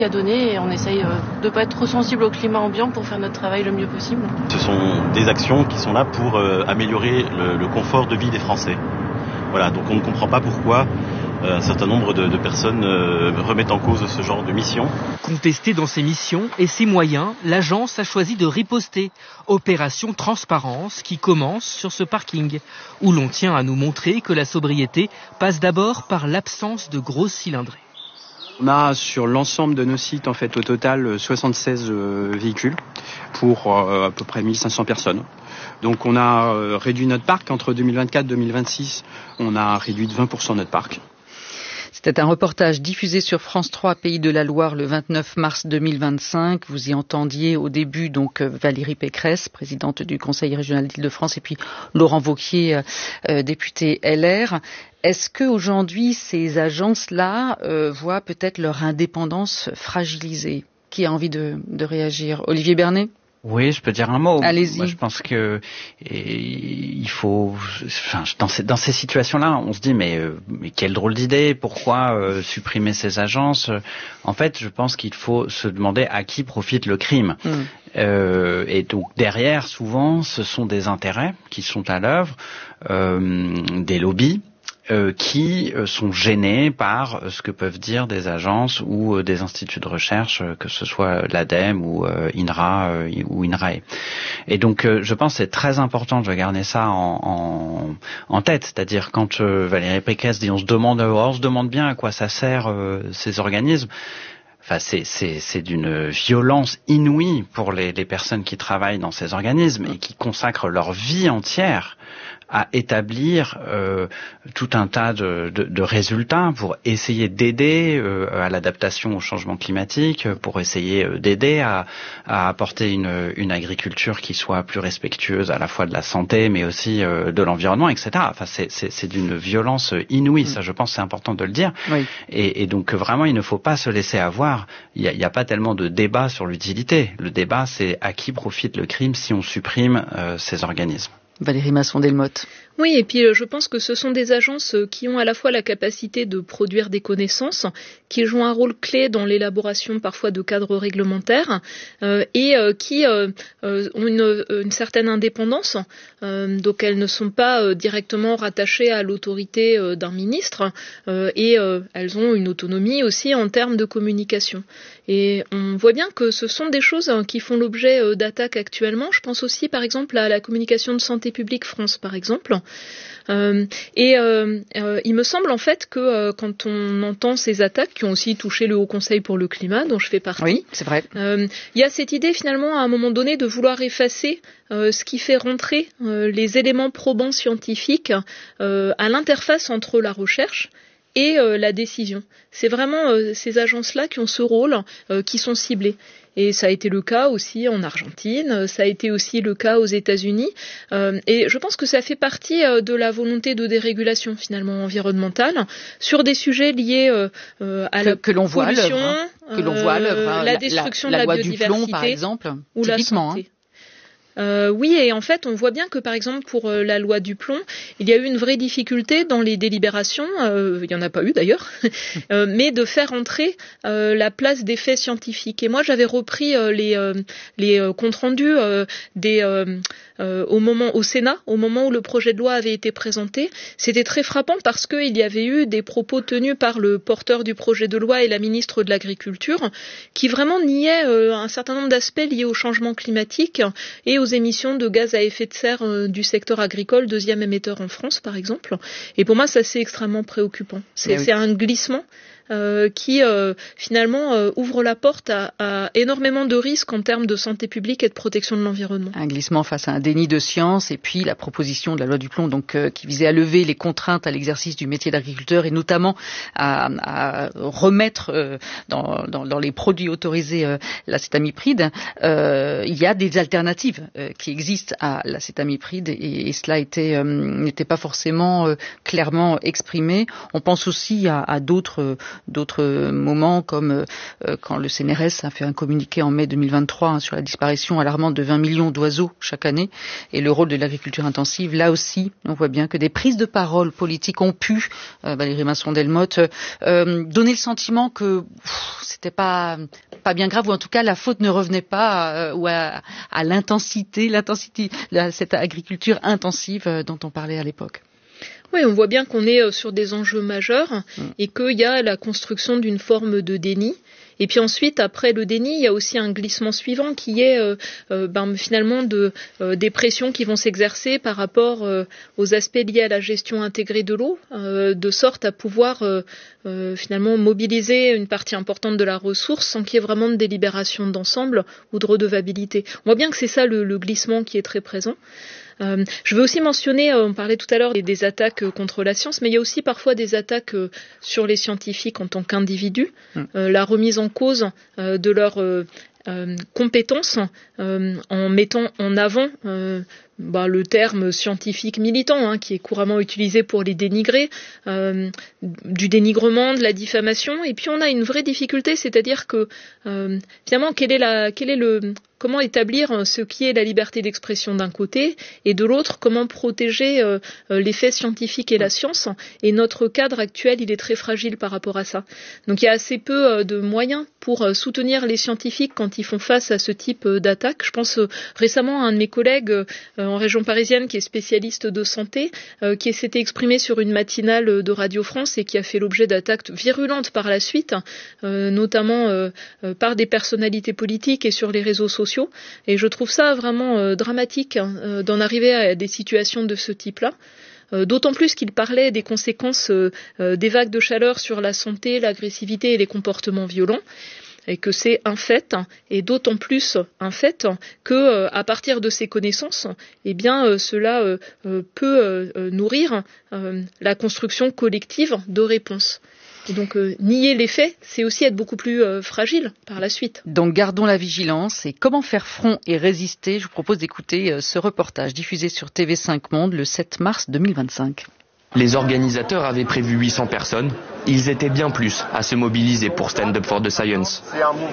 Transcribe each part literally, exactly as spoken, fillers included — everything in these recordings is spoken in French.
à donner et on essaye de ne pas être trop sensible au climat ambiant pour faire notre travail le mieux possible. Ce sont des actions qui sont là pour euh, améliorer le, le confort de vie des Français. Voilà, donc on ne comprend pas pourquoi euh, un certain nombre de, de personnes euh, remettent en cause ce genre de mission. Contestée dans ses missions et ses moyens, l'agence a choisi de riposter. Opération Transparence qui commence sur ce parking, où l'on tient à nous montrer que la sobriété passe d'abord par l'absence de grosses cylindrées. On a sur l'ensemble de nos sites en fait au total soixante-seize euh, véhicules pour euh, à peu près mille cinq cents personnes. Donc on a euh, réduit notre parc entre deux mille vingt-quatre et deux mille vingt-six, on a réduit de vingt pour cent notre parc. C'était un reportage diffusé sur France trois, Pays de la Loire, le vingt-neuf mars deux mille vingt-cinq. Vous y entendiez au début donc Valérie Pécresse, présidente du Conseil régional d'Île-de-France, et puis Laurent Wauquiez, euh, député L R. Est-ce qu'aujourd'hui, ces agences-là euh, voient peut-être leur indépendance fragilisée? Qui a envie de, de réagir? Olivier Bernet? Oui, je peux dire un mot. Allez-y. Moi, je pense que et, il faut, enfin, dans ces, dans ces situations-là, on se dit mais, euh, mais quelle drôle d'idée, pourquoi euh, supprimer ces agences? En fait, je pense qu'il faut se demander à qui profite le crime. Mm. Euh, et donc derrière, souvent, ce sont des intérêts qui sont à l'œuvre, euh, des lobbies. Euh, qui euh, sont gênés par euh, ce que peuvent dire des agences ou euh, des instituts de recherche, euh, que ce soit l'ADEME ou euh, INRA euh, ou INRAE. Et donc, euh, je pense que c'est très important de garder ça en, en, en tête. C'est-à-dire, quand euh, Valérie Pécresse dit on se demande, oh, on se demande bien à quoi ça sert euh, ces organismes. Enfin, c'est, c'est, c'est d'une violence inouïe pour les, les personnes qui travaillent dans ces organismes et qui consacrent leur vie entière à établir euh, tout un tas de, de, de résultats pour essayer d'aider euh, à l'adaptation au changement climatique, pour essayer euh, d'aider à, à apporter une, une agriculture qui soit plus respectueuse à la fois de la santé, mais aussi euh, de l'environnement, et cetera. Enfin, c'est, c'est, c'est d'une violence inouïe. Ça, je pense, c'est important de le dire. Oui. Et, et donc, vraiment, il ne faut pas se laisser avoir. Il n'y a, il y a pas tellement de débat sur l'utilité. Le débat, c'est à qui profite le crime si on supprime euh, ces organismes. Valérie Masson-Delmotte. Oui, et puis je pense que ce sont des agences qui ont à la fois la capacité de produire des connaissances, qui jouent un rôle clé dans l'élaboration parfois de cadres réglementaires euh, et euh, qui euh, ont une, une certaine indépendance. Euh, donc elles ne sont pas euh, directement rattachées à l'autorité euh, d'un ministre euh, et euh, elles ont une autonomie aussi en termes de communication. Et on voit bien que ce sont des choses qui font l'objet euh, d'attaques actuellement. Je pense aussi par exemple à la communication de Santé publique France par exemple. Euh, et euh, euh, il me semble en fait que euh, quand on entend ces attaques qui ont aussi touché le Haut Conseil pour le climat, dont je fais partie, oui, c'est vrai. Euh, il y a cette idée finalement à un moment donné de vouloir effacer euh, ce qui fait rentrer euh, les éléments probants scientifiques euh, à l'interface entre la recherche et euh, la décision. C'est vraiment euh, ces agences-là qui ont ce rôle, euh, qui sont ciblées. Et ça a été le cas aussi en Argentine, ça a été aussi le cas aux États-Unis. Euh, et je pense que ça fait partie euh, de la volonté de dérégulation finalement environnementale sur des sujets liés euh, euh, à que, la que l'on voit pollution, hein, que l'on voit l'œuvre, hein, la destruction la, la, la de la loi biodiversité, du plomb, par exemple, ou la santé. Hein. Euh, oui, et en fait, on voit bien que, par exemple, pour euh, la loi du plomb, il y a eu une vraie difficulté dans les délibérations, euh, il n'y en a pas eu d'ailleurs, euh, mais de faire entrer euh, la place des faits scientifiques. Et moi, j'avais repris euh, les, euh, les euh, comptes rendus euh, des, euh, euh, au, moment, au Sénat, au moment où le projet de loi avait été présenté. C'était très frappant parce qu'il y avait eu des propos tenus par le porteur du projet de loi et la ministre de l'Agriculture qui vraiment niaient euh, un certain nombre d'aspects liés au changement climatique et aux émissions de gaz à effet de serre euh, du secteur agricole, deuxième émetteur en France par exemple. Et pour moi, ça c'est extrêmement préoccupant. C'est, oui. c'est un glissement euh, qui euh, finalement euh, ouvre la porte à, à énormément de risques en termes de santé publique et de protection de l'environnement. Un glissement face à un déni de science et puis la proposition de la loi du plomb donc, euh, qui visait à lever les contraintes à l'exercice du métier d'agriculteur et notamment à, à remettre euh, dans, dans, dans les produits autorisés euh, l'acétamipride. Euh, il y a des alternatives euh, qui existent à l'acétamipride et, et cela était, euh, n'était pas forcément euh, clairement exprimé. On pense aussi à, à d'autres d'autres moments, comme euh, quand le C N R S a fait un communiqué en mai deux mille vingt-trois hein, sur la disparition alarmante de vingt millions d'oiseaux chaque année et le rôle de l'agriculture intensive. Là aussi, on voit bien que des prises de parole politiques ont pu, euh, Valérie Masson-Delmotte, euh, donner le sentiment que pff, c'était pas pas bien grave, ou en tout cas la faute ne revenait pas euh, ou à, à l'intensité, l'intensité, la, cette agriculture intensive euh, dont on parlait à l'époque. Oui, on voit bien qu'on est sur des enjeux majeurs mmh. et qu'il y a la construction d'une forme de déni. Et puis ensuite, après le déni, il y a aussi un glissement suivant qui est euh, euh, ben, finalement de, euh, des pressions qui vont s'exercer par rapport euh, aux aspects liés à la gestion intégrée de l'eau, euh, de sorte à pouvoir euh, euh, finalement mobiliser une partie importante de la ressource sans qu'il y ait vraiment de délibération d'ensemble ou de redevabilité. On voit bien que c'est ça le, le glissement qui est très présent. Euh, je veux aussi mentionner, euh, on parlait tout à l'heure des, des attaques euh, contre la science, mais il y a aussi parfois des attaques euh, sur les scientifiques en tant qu'individus, mmh. euh, la remise en cause euh, de leurs euh, euh, compétences euh, en mettant en avant euh, bah, le terme scientifique militant, hein, qui est couramment utilisé pour les dénigrer, euh, du dénigrement, de la diffamation, et puis on a une vraie difficulté, c'est-à-dire que euh, finalement, quel est, la, quel est le... comment établir ce qui est la liberté d'expression d'un côté et de l'autre, comment protéger euh, les faits scientifiques et la science. Et notre cadre actuel, il est très fragile par rapport à ça. Donc il y a assez peu euh, de moyens pour euh, soutenir les scientifiques quand ils font face à ce type euh, d'attaque. Je pense euh, récemment à un de mes collègues euh, en région parisienne qui est spécialiste de santé, euh, qui s'était exprimé sur une matinale de Radio France et qui a fait l'objet d'attaques virulentes par la suite, euh, notamment euh, euh, par des personnalités politiques et sur les réseaux sociaux. Et je trouve ça vraiment euh, dramatique hein, euh, d'en arriver à des situations de ce type-là. Euh, d'autant plus qu'il parlait des conséquences euh, euh, des vagues de chaleur sur la santé, l'agressivité et les comportements violents. Et que c'est un fait, et d'autant plus un fait que, euh, à partir de ces connaissances, eh bien, euh, cela euh, euh, peut euh, nourrir euh, la construction collective de réponses. Et donc, euh, nier les faits, c'est aussi être beaucoup plus euh, fragile par la suite. Donc, gardons la vigilance. Et comment faire front et résister ? Je vous propose d'écouter euh, ce reportage diffusé sur T V cinq Monde le sept mars deux mille vingt-cinq. Les organisateurs avaient prévu huit cents personnes. Ils étaient bien plus à se mobiliser pour Stand Up for the Science.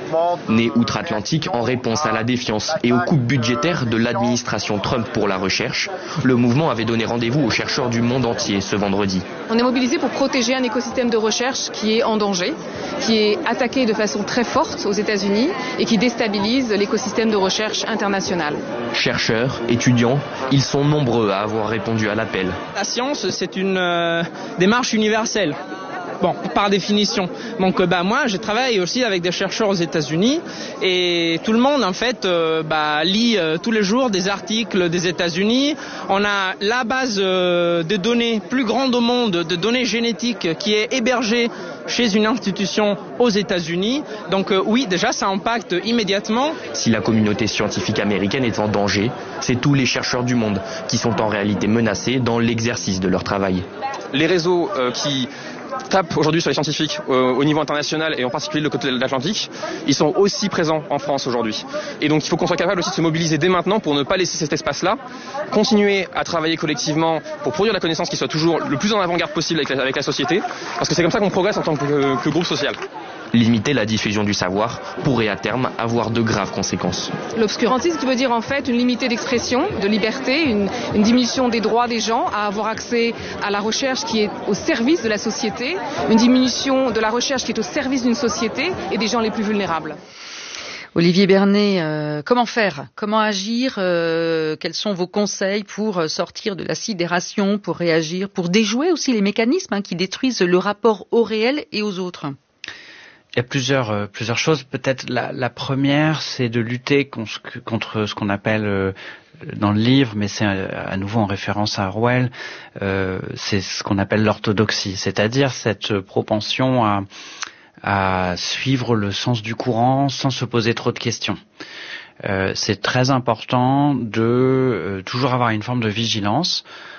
Né outre-Atlantique en réponse à la défiance et aux coupes budgétaires de l'administration Trump pour la recherche, le mouvement avait donné rendez-vous aux chercheurs du monde entier ce vendredi. On est mobilisé pour protéger un écosystème de recherche qui est en danger, qui est attaqué de façon très forte aux États-Unis et qui déstabilise l'écosystème de recherche international. Chercheurs, étudiants, ils sont nombreux à avoir répondu à l'appel. La science, c'est une euh, démarche universelle. Bon, par définition. Donc, euh, bah, moi, je travaille aussi avec des chercheurs aux États-Unis et tout le monde, en fait, euh, bah, lit euh, tous les jours des articles des États-Unis. On a la base euh, de données plus grande au monde, de données génétiques, qui est hébergée chez une institution aux États-Unis. Donc, euh, oui, déjà, ça impacte immédiatement. Si la communauté scientifique américaine est en danger, c'est tous les chercheurs du monde qui sont en réalité menacés dans l'exercice de leur travail. Les réseaux euh, qui tapent aujourd'hui sur les scientifiques euh, au niveau international et en particulier le côté de l'Atlantique, ils sont aussi présents en France aujourd'hui. Et donc il faut qu'on soit capable aussi de se mobiliser dès maintenant pour ne pas laisser cet espace-là, continuer à travailler collectivement pour produire de la connaissance qui soit toujours le plus en avant-garde possible avec la, avec la société, parce que c'est comme ça qu'on progresse en tant que, que groupe social. Limiter la diffusion du savoir pourrait à terme avoir de graves conséquences. L'obscurantisme qui veut dire en fait une limitée d'expression, de liberté, une, une diminution des droits des gens à avoir accès à la recherche qui est au service de la société, une diminution de la recherche qui est au service d'une société et des gens les plus vulnérables. Olivier Bernet, euh, comment faire ? Comment agir ? euh, Quels sont vos conseils pour sortir de la sidération, pour réagir, pour déjouer aussi les mécanismes hein, qui détruisent le rapport au réel et aux autres ? Il y a plusieurs euh, plusieurs choses. Peut-être la, la première, c'est de lutter contre, contre ce qu'on appelle euh, dans le livre, mais c'est à, à nouveau en référence à Orwell, euh, c'est ce qu'on appelle l'orthodoxie, c'est-à-dire cette propension à, à suivre le sens du courant sans se poser trop de questions. Euh, c'est très important de euh, toujours avoir une forme de vigilance.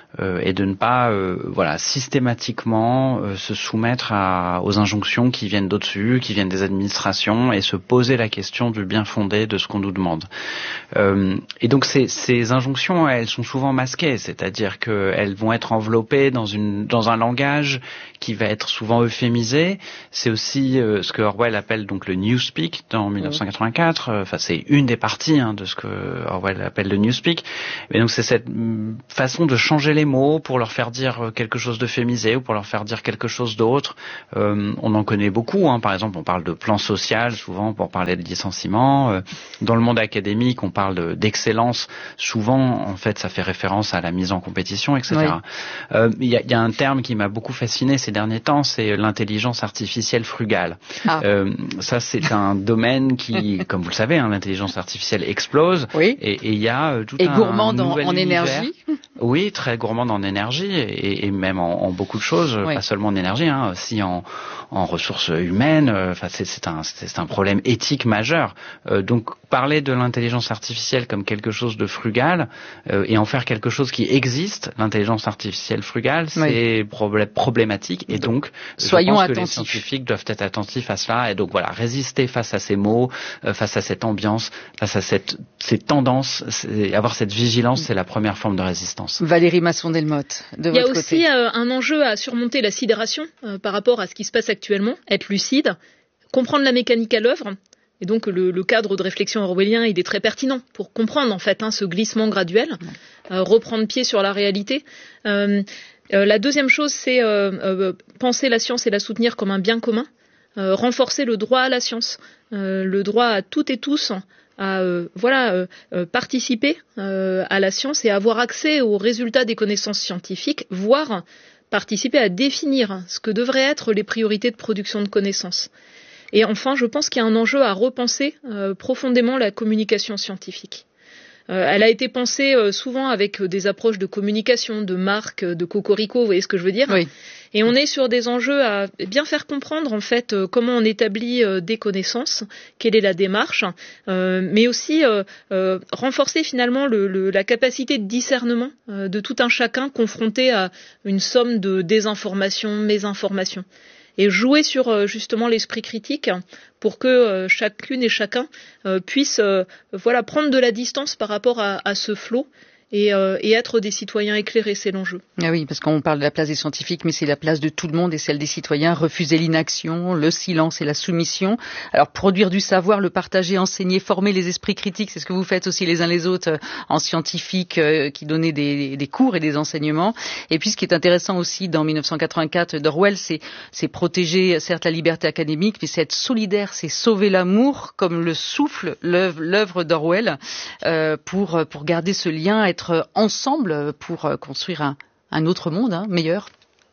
euh, et de ne pas euh, voilà systématiquement euh, se soumettre à, aux injonctions qui viennent d'au-dessus, qui viennent des administrations, et se poser la question du bien fondé de ce qu'on nous demande. Euh, et donc ces, ces injonctions, elles sont souvent masquées, c'est-à-dire qu'elles vont être enveloppées dans, une, dans un langage qui va être souvent euphémisé. C'est aussi euh, ce que Orwell appelle donc le newspeak dans mille neuf cent quatre-vingt-quatre. Enfin, c'est une des parties hein, de ce que Orwell appelle le newspeak. Mais donc c'est cette mm, façon de changer les mots pour leur faire dire quelque chose d'euphémisé ou pour leur faire dire quelque chose d'autre. Euh, on en connaît beaucoup. Hein. Par exemple, on parle de plan social souvent pour parler de licenciement. Euh, dans le monde académique, on parle de, d'excellence. Souvent, en fait, ça fait référence à la mise en compétition, et cetera. Il oui. euh, y, y a un terme qui m'a beaucoup fasciné ces derniers temps, c'est l'intelligence artificielle frugale. Ah. Euh, ça, c'est un domaine qui, comme vous le savez, hein, l'intelligence artificielle explose. Oui. Et il y a tout et un gourmande nouvel en, en énergie. Oui, très gourmande en énergie et, et même en, en beaucoup de choses, oui. Pas seulement en énergie, hein, aussi en, en ressources humaines. Enfin, c'est, c'est, un, c'est un problème éthique majeur. Euh, donc, parler de l'intelligence artificielle comme quelque chose de frugal euh, et en faire quelque chose qui existe, l'intelligence artificielle frugale, c'est oui. problé- problématique. Et donc, soyons je pense attentifs. Que les scientifiques doivent être attentifs à cela. Et donc, voilà, résister face à ces mots, euh, face à cette ambiance, face à cette, ces tendances, avoir cette vigilance, c'est la première forme de résistance. Valérie Masson-Delmotte, de votre côté. Il y a aussi euh, un enjeu à surmonter la sidération euh, par rapport à ce qui se passe actuellement, être lucide, comprendre la mécanique à l'œuvre. Et donc le, le cadre de réflexion orwellien, il est très pertinent pour comprendre en fait hein, ce glissement graduel, euh, reprendre pied sur la réalité. Euh, euh, la deuxième chose, c'est euh, euh, penser la science et la soutenir comme un bien commun, euh, renforcer le droit à la science, euh, le droit à toutes et tous à euh, voilà euh, euh, participer euh, à la science et avoir accès aux résultats des connaissances scientifiques, voire participer à définir ce que devraient être les priorités de production de connaissances. Et enfin, je pense qu'il y a un enjeu à repenser euh, profondément la communication scientifique. Euh, elle a été pensée euh, souvent avec des approches de communication, de marque, de cocorico, vous voyez ce que je veux dire ? Oui. Et on est sur des enjeux à bien faire comprendre en fait euh, comment on établit euh, des connaissances, quelle est la démarche, euh, mais aussi euh, euh, renforcer finalement le, le, la capacité de discernement euh, de tout un chacun confronté à une somme de désinformation, mésinformation. Et jouer sur euh, justement l'esprit critique pour que euh, chacune et chacun euh, puisse euh, voilà, prendre de la distance par rapport à, à ce flot et, euh, et être des citoyens éclairés, c'est l'enjeu. Ah oui, parce qu'on parle de la place des scientifiques, mais c'est la place de tout le monde et celle des citoyens. Refuser l'inaction, le silence et la soumission. Alors produire du savoir, le partager, enseigner, former les esprits critiques, c'est ce que vous faites aussi les uns les autres euh, en scientifiques euh, qui donnaient des, des cours et des enseignements. Et puis ce qui est intéressant aussi dans mille neuf cent quatre-vingt-quatre d'Orwell, c'est, c'est protéger certes la liberté académique, mais c'est être solidaire, c'est sauver l'amour comme le souffle l'œuvre, l'œuvre d'Orwell euh, pour, pour garder ce lien, être ensemble pour construire un, un autre monde hein, meilleur.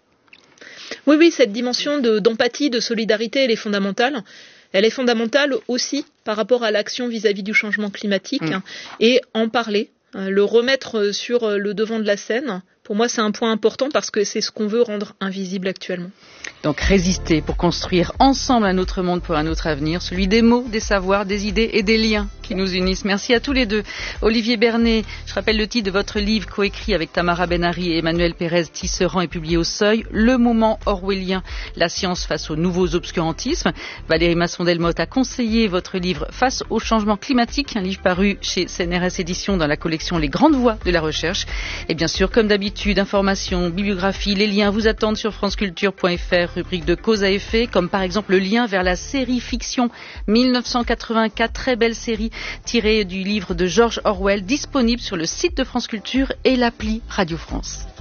Oui, oui, cette dimension de, d'empathie, de solidarité, elle est fondamentale. Elle est fondamentale aussi par rapport à l'action vis-à-vis du changement climatique mmh. hein, et en parler, hein, le remettre sur le devant de la scène. Pour moi, c'est un point important parce que c'est ce qu'on veut rendre invisible actuellement. Donc résister pour construire ensemble un autre monde pour un autre avenir, celui des mots, des savoirs, des idées et des liens qui nous unissent. Merci à tous les deux. Olivier Bernet, je rappelle le titre de votre livre coécrit avec Tamara Benari et Emmanuel Pérez-Tisserand et publié au Seuil, Le moment orwellien, la science face aux nouveaux obscurantismes. Valérie Masson-Delmotte a conseillé votre livre Face au changement climatique, un livre paru chez C N R S Éditions dans la collection Les Grandes Voies de la recherche. Et bien sûr, comme d'habitude, informations, bibliographie, les liens vous attendent sur franceculture point f r, rubrique de cause à effet, comme par exemple le lien vers la série fiction mille neuf cent quatre-vingt-quatre, très belle série tirée du livre de George Orwell, disponible sur le site de France Culture et l'appli Radio France.